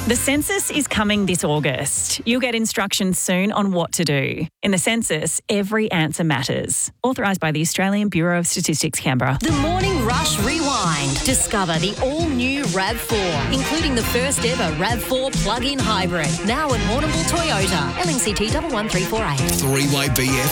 The census is coming this August. You'll get instructions soon on what to do. In the census, every answer matters. Authorised by the Australian Bureau of Statistics, Canberra. The Morning Rush Rewind. Discover the all-new RAV4, including the first ever RAV4 plug-in hybrid. Now at Warrnambool Toyota. LNCT 11348. Three-way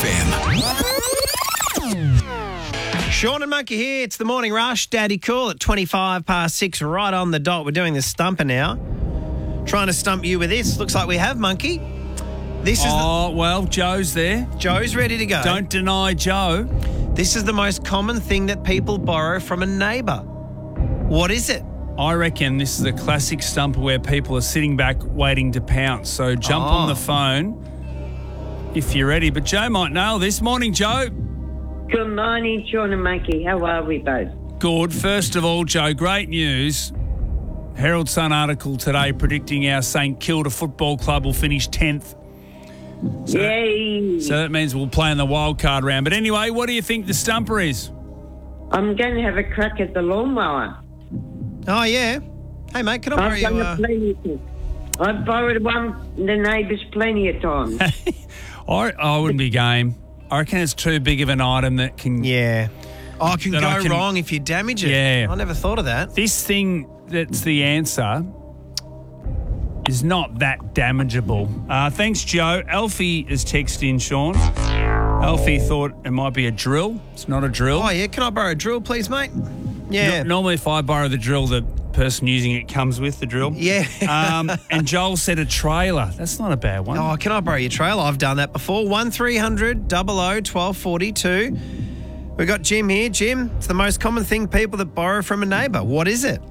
BFM. Sean and Monkey here. It's the Morning Rush. Daddy Cool at 6:25, right on the dot. We're doing the stumper now. Trying to stump you with this. Looks like we have, Monkey. This is well, Joe's there. Joe's ready to go. Don't deny Joe. This is the most common thing that people borrow from a neighbour. What is it? I reckon this is a classic stumper where people are sitting back waiting to pounce. So jump on the phone if you're ready. But Joe might nail this. Morning, Joe. Good morning, Sean and Monkey. How are we both? Good. First of all, Joe, great news. Herald Sun article today predicting our St Kilda Football Club will finish 10th. Yay! So that means we'll play in the wild card round. But anyway, what do you think the stumper is? I'm going to have a crack at the lawnmower. Oh, yeah. Hey, mate, can I borrow you? I've borrowed one from the neighbours plenty of times. I wouldn't be game. I reckon it's too big of an item that can... Yeah. Oh, it can go wrong if you damage it. Yeah. I never thought of that. This thing that's the answer is not that damageable. Thanks, Joe. Alfie has texted in, Sean. Alfie thought it might be a drill. It's not a drill. Oh, yeah. Can I borrow a drill, please, mate? Yeah. Normally, if I borrow the drill, the person using it comes with the drill. Yeah. And Joel said a trailer. That's not a bad one. Oh, can I borrow your trailer? I've done that before. 1300 00 1242. We've got Jim here. Jim, it's the most common thing people that borrow from a neighbour. What is it?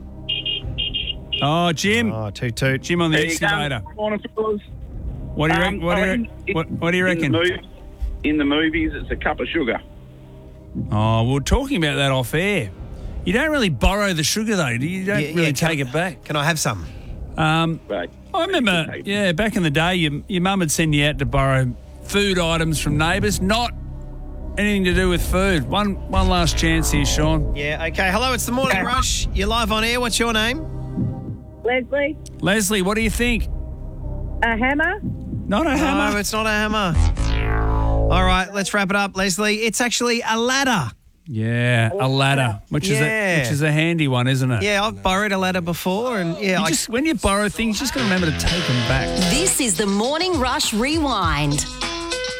Oh, Jim. Oh, toot. Jim on the excavator. Morning, fellas. What do you reckon? What do you reckon? In the movies, it's a cup of sugar. Oh, we were talking about that off air. You don't really borrow the sugar, though. You don't really take it back. Can I have some? Right. I remember, back in the day, your mum would send you out to borrow food items from neighbours, not anything to do with food. One last chance here, Sean. Yeah, okay. Hello, it's the Morning Rush. You're live on air. What's your name? Leslie. Leslie, what do you think? A hammer? Not a hammer. No, it's not a hammer. All right, let's wrap it up, Leslie. It's actually a ladder. Yeah, a ladder, which is a handy one, isn't it? Yeah, I've borrowed a ladder before, and when you borrow things, you just got to remember to take them back. This is the Morning Rush Rewind.